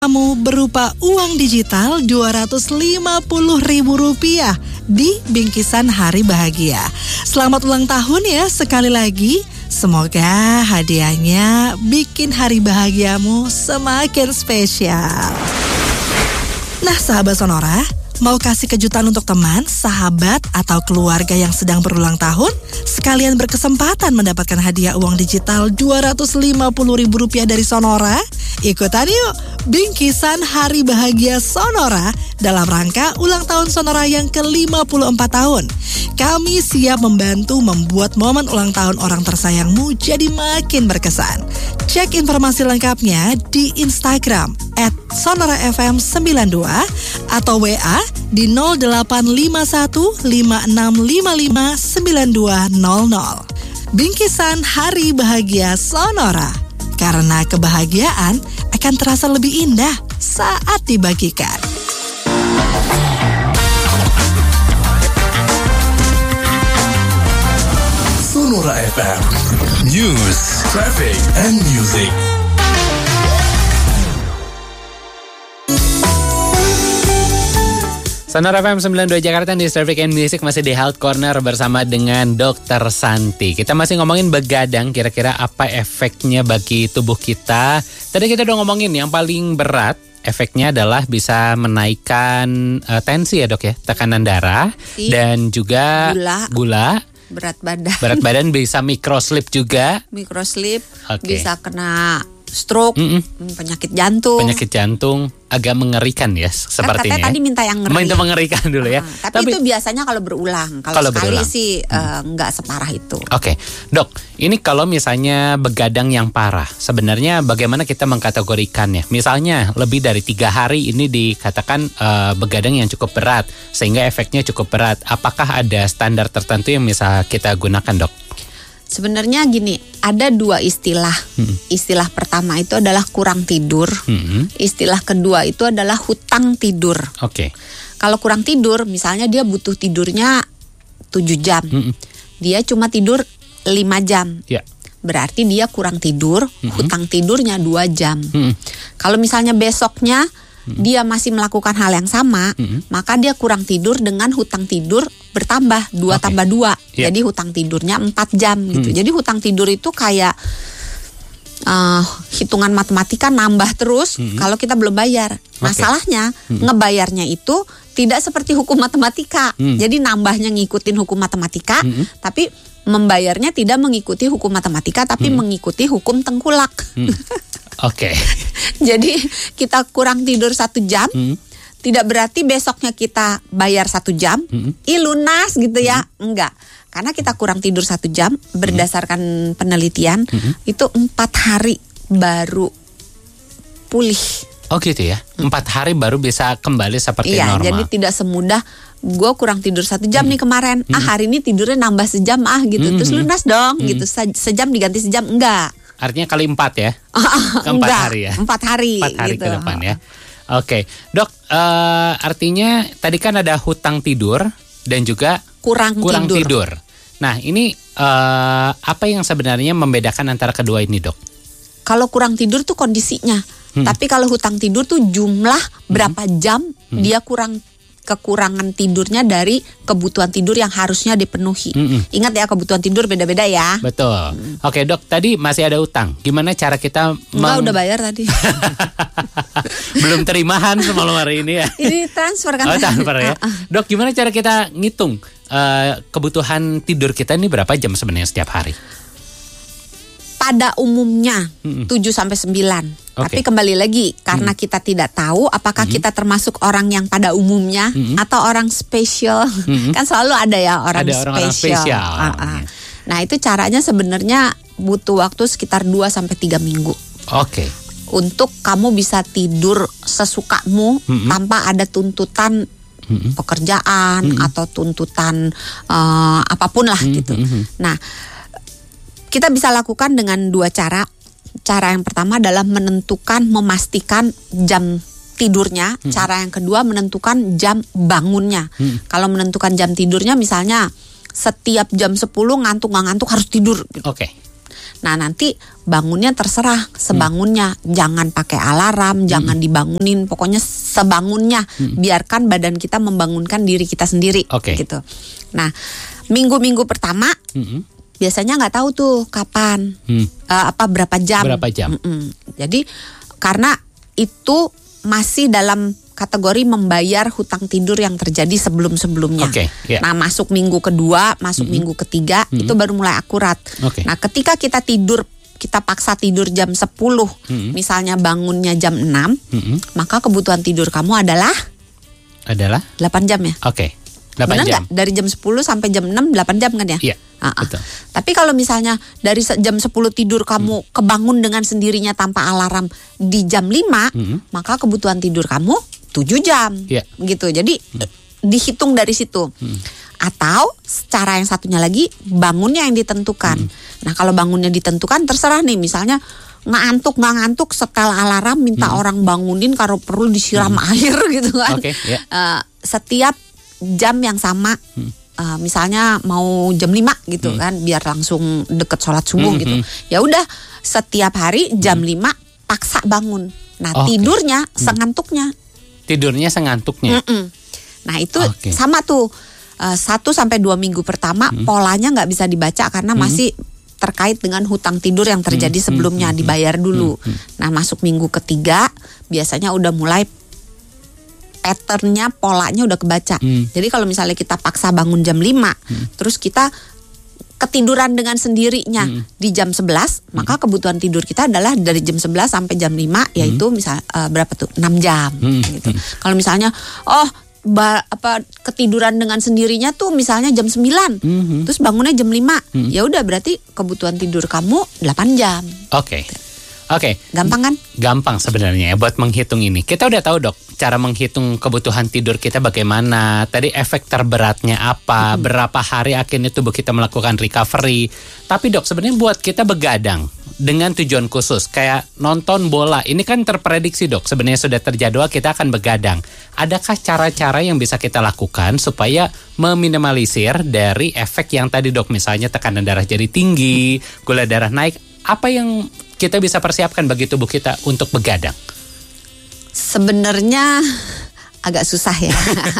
kamu berupa uang digital Rp250.000 di bingkisan Hari Bahagia. Selamat ulang tahun ya sekali lagi. Semoga hadiahnya bikin hari bahagiamu semakin spesial. Nah, sahabat Sonora, mau kasih kejutan untuk teman, sahabat, atau keluarga yang sedang berulang tahun? Sekalian berkesempatan mendapatkan hadiah uang digital Rp250.000 dari Sonora? Ikutan yuk, bingkisan Hari Bahagia Sonora dalam rangka ulang tahun Sonora yang ke-54 tahun. Kami siap membantu membuat momen ulang tahun orang tersayangmu jadi makin berkesan. Cek informasi lengkapnya di Instagram @sonorafm92 atau WA di 085156559200. Bingkisan Hari Bahagia Sonora, karena kebahagiaan akan terasa lebih indah saat dibagikan. Sonora FM News, Traffic, and Music. Sonora FM 92 Jakarta di Traffic and Music masih di Health Corner bersama dengan Dr. Santi. Kita masih ngomongin begadang, kira-kira apa efeknya bagi tubuh kita. Tadi kita udah ngomongin yang paling berat, efeknya adalah bisa menaikkan tensi ya dok ya, tekanan darah dan juga gula. Berat badan. Berat badan bisa microslip juga. Microslip, bisa kena stroke, penyakit jantung. Agak mengerikan ya sepertinya. Katanya tadi minta yang ngeri. Minta mengerikan dulu ya. Tapi itu biasanya kalau berulang. Kalau sekali berulang sih nggak separah itu. Oke, dok. Ini kalau misalnya begadang yang parah, sebenarnya bagaimana kita mengkategorikannya? Misalnya lebih dari 3 hari ini dikatakan begadang yang cukup berat, sehingga efeknya cukup berat. Apakah ada standar tertentu yang bisa kita gunakan, dok? Sebenarnya gini, ada 2 istilah. Istilah pertama itu adalah kurang tidur. Istilah kedua itu adalah hutang tidur. Oke. Kalau kurang tidur, misalnya dia butuh tidurnya 7 jam. Dia cuma tidur 5 jam. Yeah. Berarti dia kurang tidur, hutang tidurnya 2 jam. Kalau misalnya besoknya dia masih melakukan hal yang sama, maka dia kurang tidur dengan hutang tidur bertambah 2 tambah 2. Yeah. Jadi hutang tidurnya 4 jam gitu. Jadi hutang tidur itu kayak hitungan matematika nambah terus kalau kita belum bayar. Masalahnya ngebayarnya itu tidak seperti hukum matematika. Jadi nambahnya ngikutin hukum matematika, tapi membayarnya tidak mengikuti hukum matematika, tapi mengikuti hukum tengkulak. Oke. Jadi kita kurang tidur 1 jam, tidak berarti besoknya kita bayar 1 jam, lunas gitu ya, enggak. Karena kita kurang tidur 1 jam, berdasarkan penelitian, itu 4 hari baru pulih. Oh gitu ya, 4 hari baru bisa kembali seperti normal. Iya, jadi tidak semudah gue kurang tidur 1 jam nih kemarin, hari ini tidurnya nambah sejam gitu, terus lunas dong gitu, sejam diganti sejam, enggak. Artinya kali 4 ya? 4 hari ya? 4 hari. 4 hari gitu. ke depan ya. Oke, dok, artinya tadi kan ada hutang tidur dan juga kurang tidur. Nah, ini apa yang sebenarnya membedakan antara kedua ini, dok? Kalau kurang tidur tuh kondisinya. Tapi kalau hutang tidur tuh jumlah berapa jam dia kekurangan tidurnya dari kebutuhan tidur yang harusnya dipenuhi. Ingat ya, kebutuhan tidur beda-beda ya. Betul. Oke dok, tadi masih ada utang. Gimana cara kita? Enggak, udah bayar tadi. Belum terimahan semalam hari ini ya. Ini transfer kan? Oh, transfer ya. Dok, gimana cara kita ngitung kebutuhan tidur kita ini berapa jam sebenarnya setiap hari? Pada umumnya 7-9. Tapi kembali lagi, karena kita tidak tahu apakah kita termasuk orang yang pada umumnya atau orang spesial. Kan selalu ada ya orang spesial. Nah, itu caranya sebenarnya butuh waktu sekitar 2-3 minggu. Oke. Untuk kamu bisa tidur sesukamu tanpa ada tuntutan pekerjaan atau tuntutan apapun lah gitu. Nah, kita bisa lakukan dengan 2 cara. Cara yang pertama adalah memastikan jam tidurnya. Cara yang kedua menentukan jam bangunnya. Kalau menentukan jam tidurnya misalnya setiap jam 10 ngantuk nggak ngantuk harus tidur gitu. Oke. Nah nanti bangunnya terserah sebangunnya, jangan pakai alarm, jangan dibangunin, pokoknya sebangunnya, biarkan badan kita membangunkan diri kita sendiri, gitu. Nah minggu-minggu pertama biasanya nggak tahu tuh kapan, berapa jam. Jadi karena itu masih dalam kategori membayar hutang tidur yang terjadi sebelum-sebelumnya. Nah masuk minggu kedua, masuk minggu ketiga itu baru mulai akurat. Nah ketika kita paksa tidur jam 10, misalnya bangunnya jam 6, maka kebutuhan tidur kamu adalah 8 jam ya. 8 benar jam. Gak? Dari jam 10 sampai jam 6, 8 jam kan ya? Iya. Betul. Tapi kalau misalnya dari jam 10 tidur kamu kebangun dengan sendirinya tanpa alarm di jam 5, maka kebutuhan tidur kamu 7 jam. Gitu. Jadi dihitung dari situ. Atau cara yang satunya lagi bangunnya yang ditentukan. Nah kalau bangunnya ditentukan terserah nih, misalnya nggak ngantuk setel alarm minta orang bangunin, kalau perlu disiram air gitu kan. Setiap jam yang sama, misalnya mau jam 5 gitu kan, biar langsung deket sholat subuh gitu. Ya udah setiap hari jam 5 paksa bangun. Nah tidurnya sengantuknya. Nah itu sama tuh 1-2 minggu pertama polanya nggak bisa dibaca karena masih terkait dengan hutang tidur yang terjadi sebelumnya, dibayar dulu. Nah masuk minggu ketiga biasanya udah mulai patternnya, polanya udah kebaca. Jadi kalau misalnya kita paksa bangun jam 5, terus kita ketiduran dengan sendirinya di jam 11, maka kebutuhan tidur kita adalah dari jam 11 sampai jam 5, yaitu misal berapa tuh? 6 jam gitu. Kalau misalnya ketiduran dengan sendirinya tuh misalnya jam 9, terus bangunnya jam 5, ya udah berarti kebutuhan tidur kamu 8 jam. Gampang kan? Gampang sebenarnya ya buat menghitung ini. Kita udah tahu dok, cara menghitung kebutuhan tidur kita bagaimana. Tadi efek terberatnya apa, berapa hari akhirnya tubuh kita melakukan recovery. Tapi dok sebenarnya buat kita begadang dengan tujuan khusus kayak nonton bola, ini kan terprediksi dok, sebenarnya sudah terjadwal kita akan begadang. Adakah cara-cara yang bisa kita lakukan supaya meminimalisir dari efek yang tadi dok, misalnya tekanan darah jadi tinggi, gula darah naik, apa yang kita bisa persiapkan bagi tubuh kita untuk begadang? Sebenarnya agak susah ya.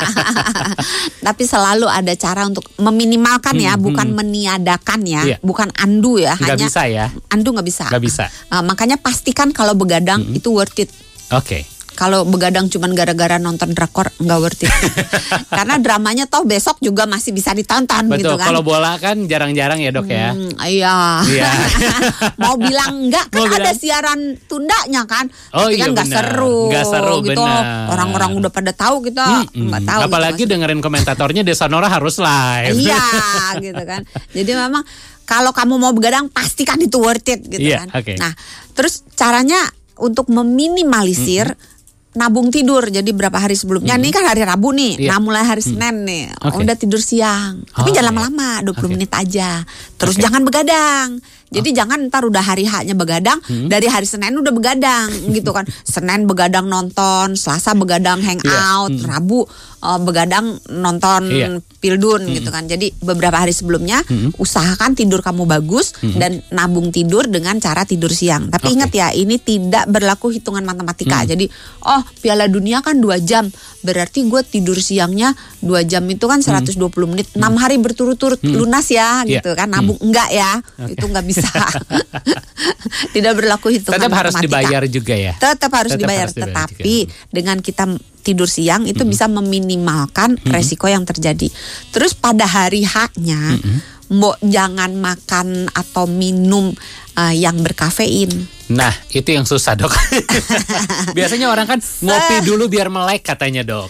Tapi selalu ada cara untuk meminimalkan ya, bukan meniadakan ya, bukan undo ya. Nggak bisa ya? Undo nggak bisa. Nggak bisa. Makanya pastikan kalau begadang itu worth it. Kalau begadang cuman gara-gara nonton drakor nggak worth it. Karena dramanya toh besok juga masih bisa ditonton. Betul, gitu kan. Kalau bola kan jarang-jarang ya dok ya. Iya. Mau bilang enggak kan ada siaran tundanya kan. Tapi kan nggak seru. Nggak seru gitu. Benar. Orang-orang udah pada tahu kita nggak tahu. Apalagi gitu, dengerin komentatornya Desa Nora harus live. Iya gitu kan. Jadi memang kalau kamu mau begadang pastikan itu worth it gitu kan. Nah terus caranya untuk meminimalisir nabung tidur. Jadi berapa hari sebelumnya, ini kan hari Rabu nih, nah mulai hari Senin nih, udah tidur siang. Tapi jangan lama-lama, 20 menit aja. Terus jangan begadang. Jadi jangan ntar udah hari H-nya begadang, dari hari Senin udah begadang gitu kan. Senin begadang nonton, Selasa begadang hangout, Rabu begadang nonton Pildun gitu kan. Jadi beberapa hari sebelumnya usahakan tidur kamu bagus dan nabung tidur dengan cara tidur siang. Tapi ingat ya, ini tidak berlaku hitungan matematika. Jadi Piala Dunia kan 2 jam, berarti gue tidur siangnya 2 jam itu kan 120 menit, 6 hari berturut-turut lunas ya gitu kan. Nabung enggak ya, itu nggak bisa. Tidak berlaku hitungan tetap matematika. Harus dibayar juga ya. Tetap harus dibayar. Tetapi dengan kita tidur siang itu bisa meminimalkan resiko yang terjadi. Terus pada hari H-nya, jangan makan atau minum yang berkafein. Nah, itu yang susah dok. Biasanya orang kan ngopi dulu biar melek katanya dok.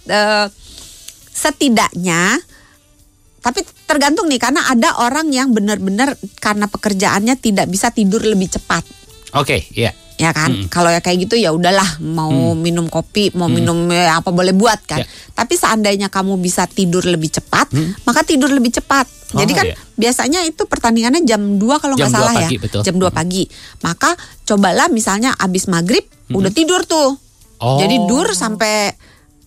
Setidaknya, tapi tergantung nih, karena ada orang yang benar-benar karena pekerjaannya tidak bisa tidur lebih cepat. Ya kan, kalau ya kayak gitu ya udahlah, mau minum kopi, mau minum apa boleh buat kan. Tapi seandainya kamu bisa tidur lebih cepat, maka tidur lebih cepat. Jadi kan biasanya itu pertandingannya jam 2 kalau nggak salah pagi, ya, betul. jam 2 pagi. Maka cobalah misalnya abis maghrib udah tidur tuh. Jadi dur sampai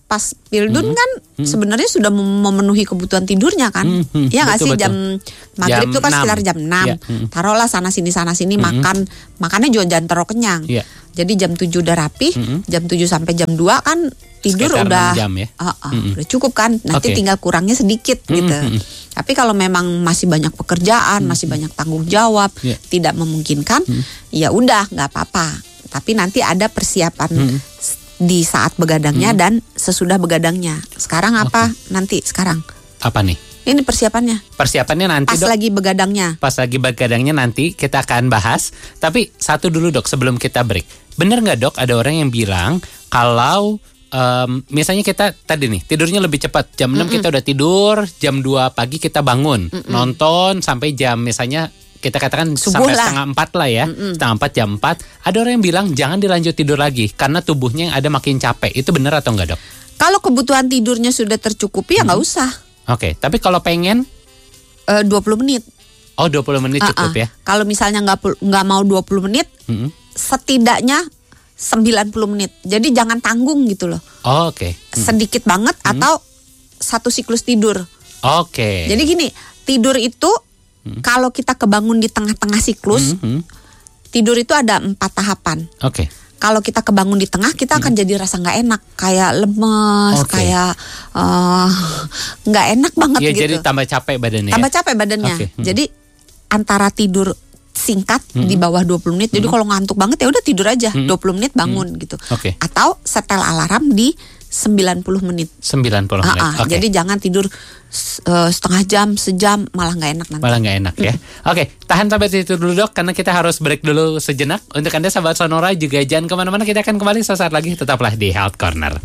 pas Pildun kan sebenarnya sudah memenuhi kebutuhan tidurnya kan. Ya nggak sih, jam maghrib tuh kan sekitar jam 6. Ya. Taruhlah sana sini makannya juga jangan terlalu kenyang. Ya. Jadi jam 7 udah rapi, jam 7 sampai jam 2 kan tidur sekitar udah 6 jam ya. Udah cukup kan. Nanti tinggal kurangnya sedikit gitu. Tapi kalau memang masih banyak pekerjaan, masih banyak tanggung jawab, tidak memungkinkan, ya udah nggak apa-apa. Tapi nanti ada persiapan di saat begadangnya dan sesudah begadangnya. Sekarang apa? Nanti sekarang. Apa nih? Ini persiapannya. Persiapannya nanti, pas Dok. lagi begadangnya. Pas lagi begadangnya nanti kita akan bahas. Tapi satu dulu, Dok, sebelum kita break. Bener nggak, Dok, ada orang yang bilang kalau misalnya kita tadi nih tidurnya lebih cepat, jam 6 kita udah tidur, jam 2 pagi kita bangun, nonton sampai jam misalnya kita katakan subuh sampai lah. setengah 4 lah ya, setengah 4 jam 4. Ada orang yang bilang jangan dilanjut tidur lagi karena tubuhnya yang ada makin capek. Itu benar atau enggak, Dok? Kalau kebutuhan tidurnya sudah tercukupi ya nggak usah. Oke, tapi kalau pengen 20 menit. Oh, 20 menit cukup ya. Kalau misalnya nggak mau 20 menit, setidaknya 90 menit. Jadi jangan tanggung gitu loh. Oh, oke. Sedikit banget atau satu siklus tidur. Oke. Jadi gini, tidur itu kalau kita kebangun di tengah-tengah siklus, tidur itu ada 4 tahapan. Oke. Kalau kita kebangun di tengah, kita akan jadi rasa nggak enak, kayak lemes, kayak nggak enak banget Ya, gitu. jadi tambah capek badannya. Tambah capek badannya. Oke. Jadi antara tidur singkat di bawah 20 menit. Jadi kalau ngantuk banget ya udah tidur aja, 20 menit bangun gitu. Oke. Atau setel alarm di 90 menit. 90 menit. Oke. Jadi jangan tidur setengah jam, sejam, malah nggak enak nanti. Malah nggak enak ya. Oke, tahan sampai situ dulu, Dok, karena kita harus break dulu sejenak. Untuk Anda sahabat Sonora juga jangan kemana-mana, kita akan kembali sesaat lagi. Tetaplah di Health Corner.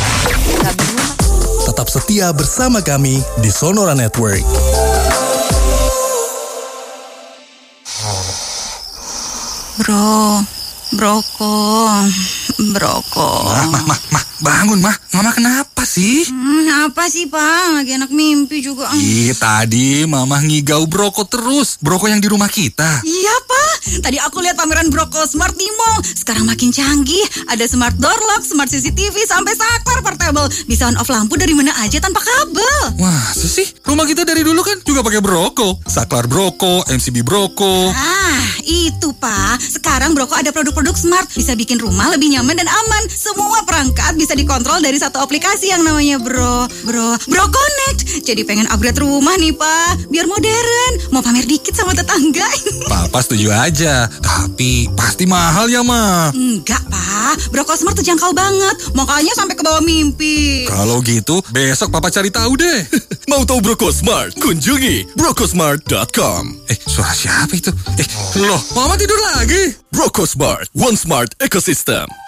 Tetap setia bersama kami di Sonora Network. Broko. Mah, bangun, Mah. Mama kenapa sih? Apa sih, Pak? Lagi enak mimpi juga. Tadi Mama ngigau Broko terus. Broko yang di rumah kita. Iya, Pak. Tadi aku lihat pameran Broko Smart di mall. Sekarang makin canggih. Ada smart door lock, smart CCTV, sampai saklar portable. Bisa on off lampu dari mana aja tanpa kabel. Wah, sih? Rumah kita dari dulu kan juga pakai Broko. Saklar Broko, MCB Broko. Itu, Pak. Sekarang Broko ada produk-produk smart. Bisa bikin rumah lebih nyaman dan aman. Semua perangkat bisa dikontrol dari satu aplikasi yang namanya Bro Connect. Jadi pengen upgrade rumah nih, Pak. Biar modern. Mau pamer dikit sama tetangga. Papa setuju aja. Tapi pasti mahal ya, Ma. Enggak, Pak. Broko Smart tuh jangkau banget. Makanya sampai ke bawah mimpi. Kalau gitu, besok Papa cari tahu deh. Mau tahu Broko Smart? Kunjungi brokosmart.com. Suara siapa itu? Loh, Mama tidur lagi? Broko Smart, One Smart Ecosystem.